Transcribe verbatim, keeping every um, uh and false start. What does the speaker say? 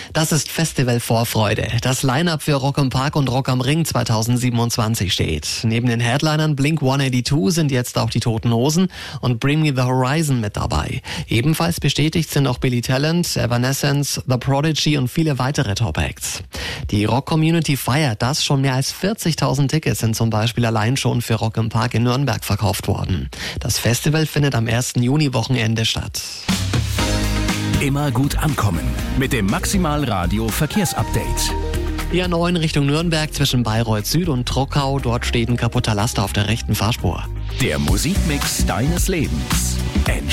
Das ist Festival-Vorfreude. Das Line-Up für Rock im Park und Rock am Ring zweitausendsiebenundzwanzig steht. Neben den Headlinern Blink hundertzweiundachtzig sind jetzt auch die Toten Hosen und Bring Me the Horizon mit dabei. Ebenfalls bestätigt sind auch Billy Talent, Evanescence, The Prodigy und viele weitere Top-Acts. Die Rock-Community feiert das. Schon mehr als vierzigtausend Tickets sind zum Beispiel allein schon für Rock im Park in Nürnberg verkauft worden. Das Festival findet am ersten Juni-Wochenende statt. Immer gut ankommen mit dem Maximal Radio Verkehrsupdate. Die A neun Richtung Nürnberg zwischen Bayreuth Süd und Trockau. Dort steht ein kaputter Laster auf der rechten Fahrspur. Der Musikmix deines Lebens.